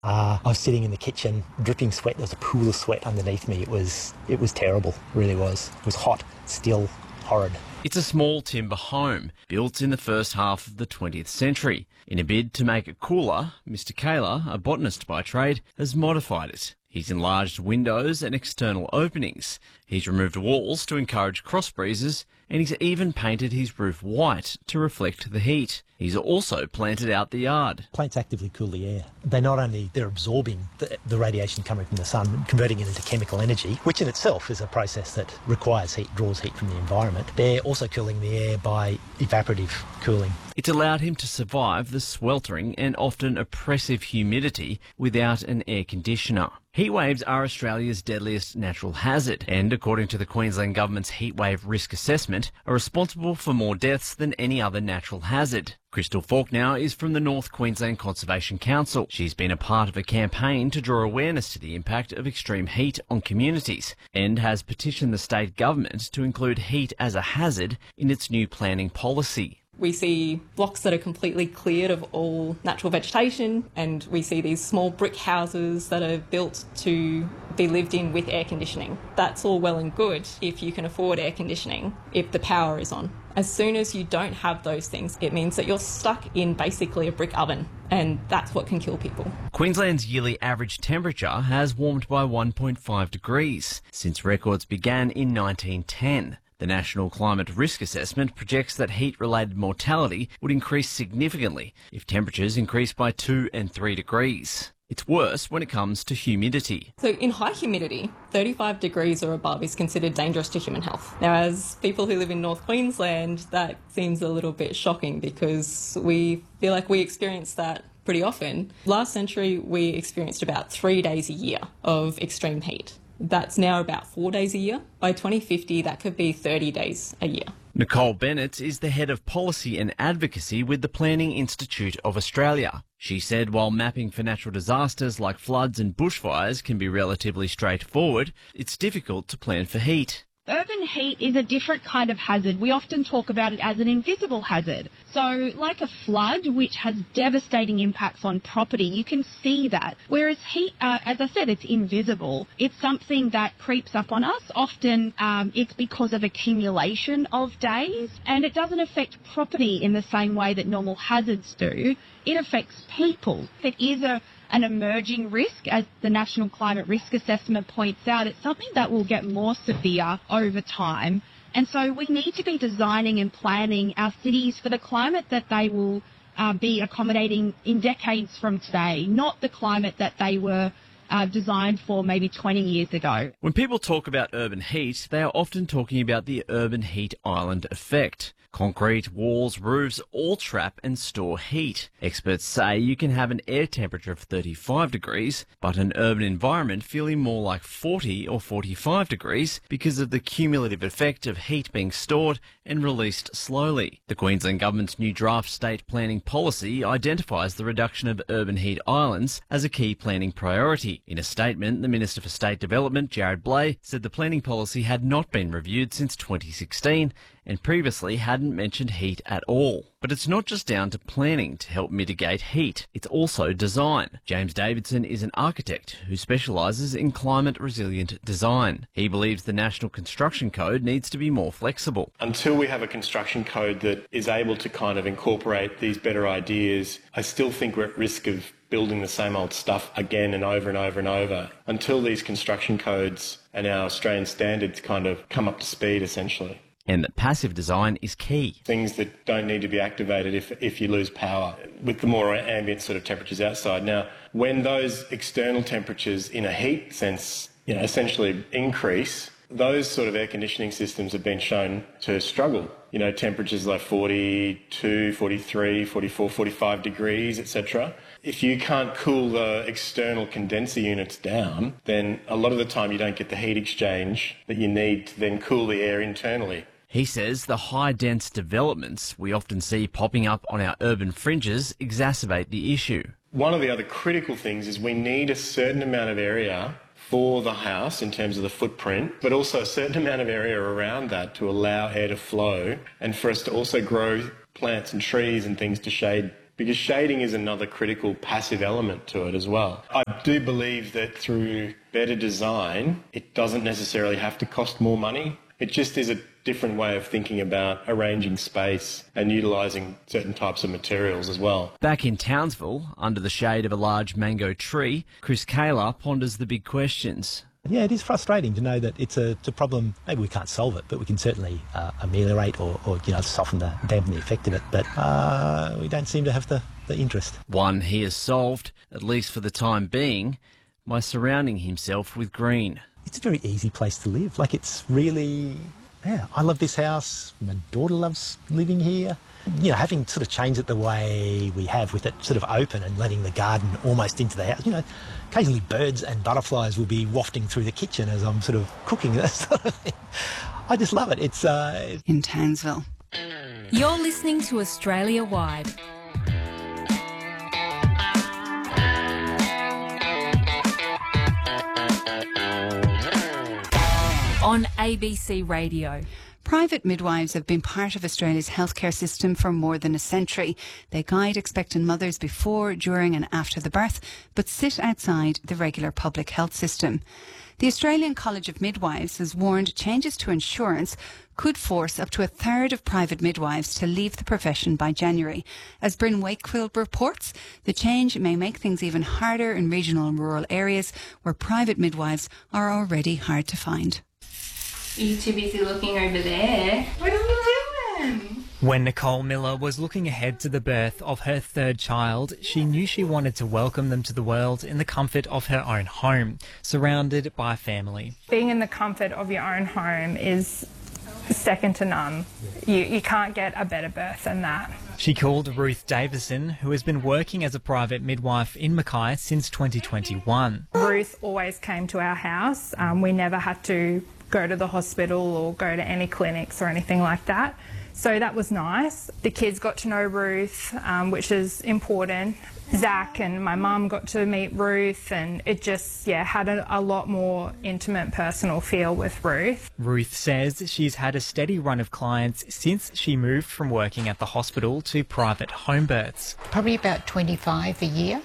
I was sitting in the kitchen, dripping sweat. There was a pool of sweat underneath me. It was terrible, really was. It was hot, still horrid. It's a small timber home built in the first half of the 20th century. In a bid to make it cooler, Mr. Kaler, a botanist by trade, has modified it. He's enlarged windows and external openings. He's removed walls to encourage cross breezes, and he's even painted his roof white to reflect the heat. He's also planted out the yard. Plants actively cool the air. They're absorbing the radiation coming from the sun, converting it into chemical energy, which in itself is a process that requires heat, draws heat from the environment. They're also cooling the air by evaporative cooling. It's allowed him to survive the sweltering and often oppressive humidity without an air conditioner. Heatwaves are Australia's deadliest natural hazard and, according to the Queensland Government's heatwave risk assessment, are responsible for more deaths than any other natural hazard. Crystal Faulkner is from the North Queensland Conservation Council. She's been a part of a campaign to draw awareness to the impact of extreme heat on communities and has petitioned the state government to include heat as a hazard in its new planning policy. We see blocks that are completely cleared of all natural vegetation, and we see these small brick houses that are built to be lived in with air conditioning. That's all well and good if you can afford air conditioning, if the power is on. As soon as you don't have those things, it means that you're stuck in basically a brick oven, and that's what can kill people. Queensland's yearly average temperature has warmed by 1.5 degrees since records began in 1910. The National Climate Risk Assessment projects that heat-related mortality would increase significantly if temperatures increase by 2 and 3 degrees. It's worse when it comes to humidity. So in high humidity, 35 degrees or above is considered dangerous to human health. Now, as people who live in North Queensland, that seems a little bit shocking because we feel like we experience that pretty often. Last century, we experienced about 3 days a year of extreme heat. That's now about 4 days a year. By 2050, that could be 30 days a year. Nicole Bennett is the head of policy and advocacy with the Planning Institute of Australia. She said while mapping for natural disasters like floods and bushfires can be relatively straightforward, it's difficult to plan for heat. Urban heat is a different kind of hazard. We often talk about it as an invisible hazard. So like a flood, which has devastating impacts on property, you can see that. Whereas heat, as I said, it's invisible. It's something that creeps up on us. Often it's because of accumulation of days, and it doesn't affect property in the same way that normal hazards do. It affects people. It is an emerging risk, as the National Climate Risk Assessment points out. It's something that will get more severe over time. And so we need to be designing and planning our cities for the climate that they will be accommodating in decades from today, not the climate that they were designed for maybe 20 years ago. When people talk about urban heat, they are often talking about the urban heat island effect. Concrete, walls, roofs all trap and store heat. Experts say you can have an air temperature of 35 degrees, but an urban environment feeling more like 40 or 45 degrees because of the cumulative effect of heat being stored and released slowly. The Queensland Government's new draft state planning policy identifies the reduction of urban heat islands as a key planning priority. In a statement, the Minister for State Development, Jared Blay, said the planning policy had not been reviewed since 2016 and previously hadn't mentioned heat at all. But it's not just down to planning to help mitigate heat, it's also design. James Davidson is an architect who specialises in climate-resilient design. He believes the National Construction Code needs to be more flexible. Until we have a construction code that is able to kind of incorporate these better ideas, I still think we're at risk of building the same old stuff again and over and over and over until these construction codes and our Australian standards kind of come up to speed, essentially. And that passive design is key. Things that don't need to be activated if you lose power with the more ambient sort of temperatures outside. Now, when those external temperatures in a heat sense, essentially increase, those sort of air conditioning systems have been shown to struggle. Temperatures like 42, 43, 44, 45 degrees, etc. If you can't cool the external condenser units down, then a lot of the time you don't get the heat exchange that you need to then cool the air internally. He says the high-dense developments we often see popping up on our urban fringes exacerbate the issue. One of the other critical things is we need a certain amount of area for the house in terms of the footprint, but also a certain amount of area around that to allow air to flow and for us to also grow plants and trees and things to shade because shading is another critical passive element to it as well. I do believe that through better design, it doesn't necessarily have to cost more money. It just is a different way of thinking about arranging space and utilising certain types of materials as well. Back in Townsville, under the shade of a large mango tree, Chris Kaler ponders the big questions. Yeah, it is frustrating to know that it's a problem. Maybe we can't solve it, but we can certainly ameliorate or soften dampen the effect of it. But we don't seem to have the interest. One he has solved, at least for the time being, by surrounding himself with green. It's a very easy place to live. Like, it's really, I love this house. My daughter loves living here. Having sort of changed it the way we have, with it sort of open and letting the garden almost into the house. Occasionally birds and butterflies will be wafting through the kitchen as I'm sort of cooking, that sort of thing. I just love it. It's in Townsville. You're listening to Australia Wide. On ABC Radio. Private midwives have been part of Australia's healthcare system for more than a century. They guide expectant mothers before, during and after the birth, but sit outside the regular public health system. The Australian College of Midwives has warned changes to insurance could force up to a third of private midwives to leave the profession by January. As Bryn Wakefield reports, the change may make things even harder in regional and rural areas where private midwives are already hard to find. You're too busy looking over there. What are you doing? When Nicole Miller was looking ahead to the birth of her third child, she knew she wanted to welcome them to the world in the comfort of her own home, surrounded by family. Being in the comfort of your own home is second to none. You can't get a better birth than that. She called Ruth Davison, who has been working as a private midwife in Mackay since 2021. Ruth always came to our house. We never had to go to the hospital or go to any clinics or anything like that. So that was nice. The kids got to know Ruth, which is important. Zach and my mum got to meet Ruth, and it just, had a lot more intimate, personal feel with Ruth. Ruth says she's had a steady run of clients since she moved from working at the hospital to private home births. Probably about 25 a year,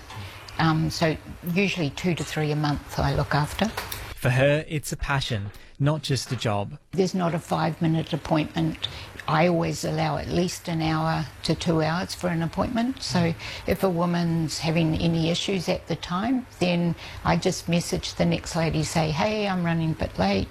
so usually 2 to 3 a month I look after. For her, it's a passion, not just a job. There's not a 5-minute appointment. I always allow at least an hour to 2 hours for an appointment. So if a woman's having any issues at the time, then I just message the next lady, say, hey, I'm running a bit late.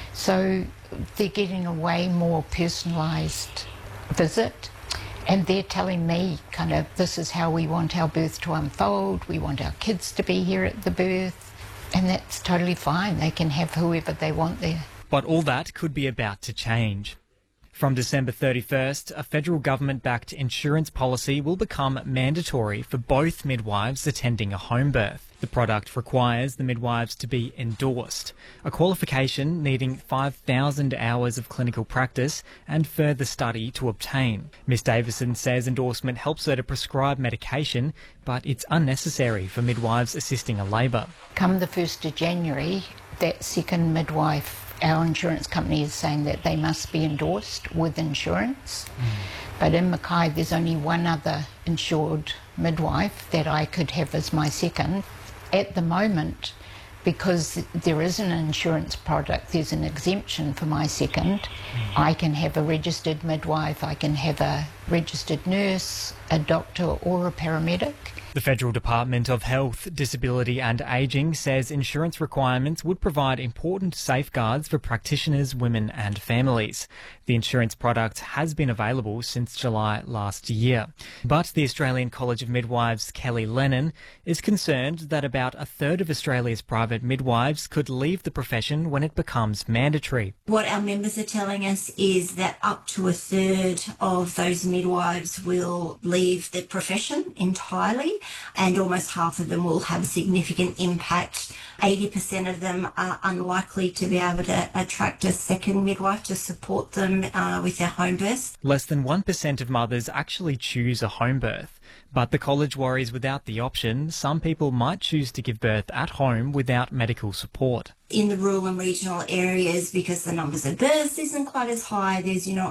So they're getting a way more personalised visit. And they're telling me kind of, this is how we want our birth to unfold. We want our kids to be here at the birth. And that's totally fine. They can have whoever they want there. But all that could be about to change. From December 31st, a federal government-backed insurance policy will become mandatory for both midwives attending a home birth. The product requires the midwives to be endorsed, a qualification needing 5,000 hours of clinical practice and further study to obtain. Ms Davison says endorsement helps her to prescribe medication, but it's unnecessary for midwives assisting a labour. Come the 1st of January, that second midwife, our insurance company is saying that they must be endorsed with insurance. But in Mackay, there's only one other insured midwife that I could have as my second. At the moment, because there is an insurance product, there's an exemption for my second. I can have a registered midwife, I can have a registered nurse, a doctor or a paramedic. The Federal Department of Health, Disability and Ageing says insurance requirements would provide important safeguards for practitioners, women and families. The insurance product has been available since July last year. But the Australian College of Midwives' Kelly Lennon is concerned that about a third of Australia's private midwives could leave the profession when it becomes mandatory. What our members are telling us is that up to a third of those midwives will leave the profession entirely, and almost half of them will have a significant impact. 80% of them are unlikely to be able to attract a second midwife to support them with their home births. Less than 1% of mothers actually choose a home birth. But the college worries without the option, some people might choose to give birth at home without medical support. In the rural and regional areas, because the numbers of births isn't quite as high, there's,